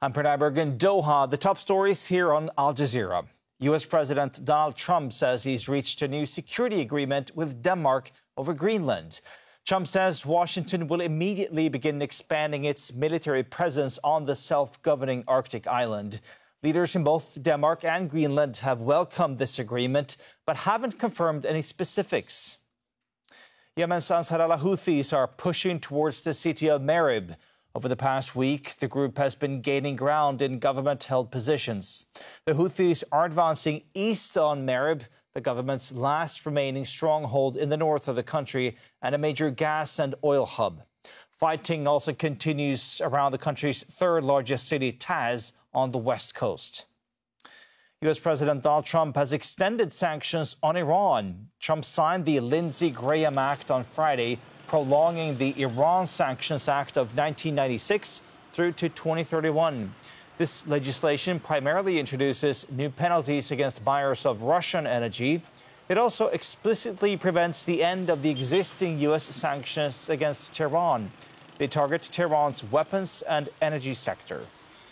I'm Pranay Berg in Doha. The top stories here on Al Jazeera. U.S. President Donald Trump says he's reached a new security agreement with Denmark over Greenland. Trump says Washington will immediately begin expanding its military presence on the self-governing Arctic island. Leaders in both Denmark and Greenland have welcomed this agreement, but haven't confirmed any specifics. Yemen's Ansar al-Houthis are pushing towards the city of Marib. Over the past week, the group has been gaining ground in government-held positions. The Houthis are advancing east on Marib, the government's last remaining stronghold in the north of the country and a major gas and oil hub. Fighting also continues around the country's third-largest city, Taz, on the west coast. U.S. President Donald Trump has extended sanctions on Iran. Trump signed the Lindsey Graham Act on Friday, prolonging the Iran Sanctions Act of 1996 through to 2031. This legislation primarily introduces new penalties against buyers of Russian energy. It also explicitly prevents the end of the existing U.S. sanctions against Tehran. They target Tehran's weapons and energy sector.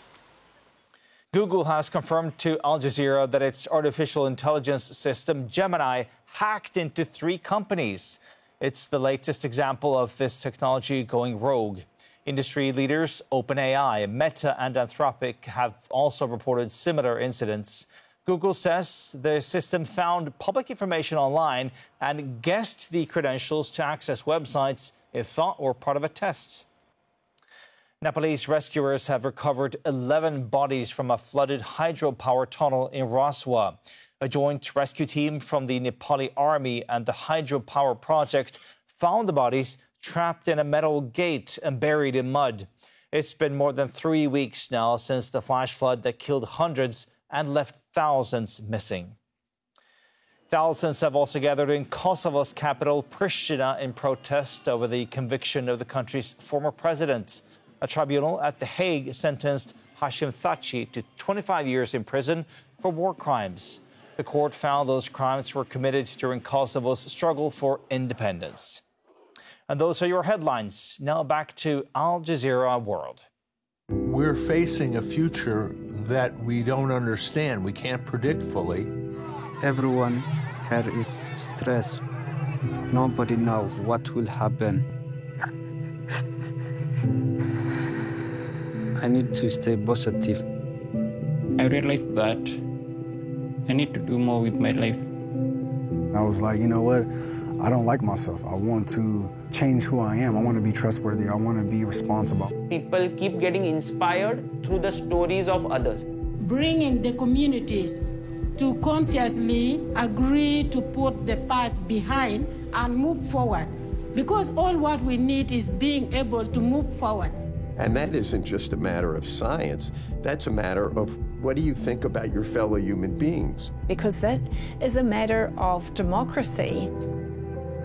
Google has confirmed to Al Jazeera that its artificial intelligence system, Gemini, hacked into 3 companies. It's the latest example of this technology going rogue. Industry leaders OpenAI, Meta, and Anthropic have also reported similar incidents. Google says the system found public information online and guessed the credentials to access websites it thought were part of a test. Nepalese rescuers have recovered 11 bodies from a flooded hydropower tunnel in Raswa. A joint rescue team from the Nepali Army and the hydropower project found the bodies trapped in a metal gate and buried in mud. It's been more than 3 weeks now since the flash flood that killed hundreds and left thousands missing. Thousands have also gathered in Kosovo's capital, Pristina, in protest over the conviction of the country's former president. A tribunal at The Hague sentenced Hashim Thaçi to 25 years in prison for war crimes. The court found those crimes were committed during Kosovo's struggle for independence. And those are your headlines. Now back to Al Jazeera World. We're facing a future that we don't understand. We can't predict fully. Everyone here is stressed. Nobody knows what will happen. I need to stay positive. I realized that I need to do more with my life. I was like, you know what? I don't like myself. I want to change who I am. I want to be trustworthy. I want to be responsible. People keep getting inspired through the stories of others. Bringing the communities to consciously agree to put the past behind and move forward. Because all what we need is being able to move forward. And that isn't just a matter of science. That's a matter of what do you think about your fellow human beings? Because that is a matter of democracy.